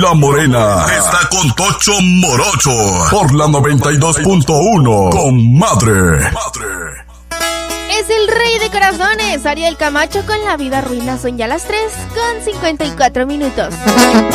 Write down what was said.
La Morena está con Tocho Morocho por la 92.1. Comadre. Es el rey de corazones, Ariel Camacho con La Vida Ruina. Son ya las 3:54.